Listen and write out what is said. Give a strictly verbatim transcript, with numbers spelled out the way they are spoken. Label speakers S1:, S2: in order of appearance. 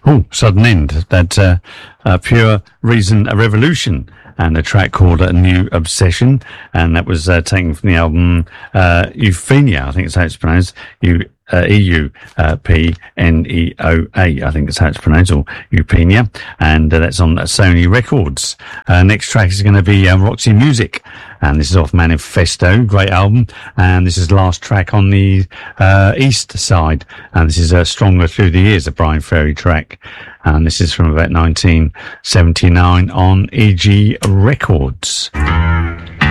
S1: Oh, Sudden End. That uh, uh, Pure Reason, a Revolution, and a track called A New Obsession, and that was uh, taken from the album uh, Euphenia, I think it's how it's pronounced. You. Uh, E U P N E O A, I think that's how it's pronounced, or Eupenia, and uh, that's on uh, Sony Records. Uh, next track is going to be uh, Roxy Music, and this is off Manifesto, great album, and this is the last track on the uh, east side, and this is uh, Stronger Through the Years, a Brian Ferry track, and this is from about nineteen seventy-nine on E G Records.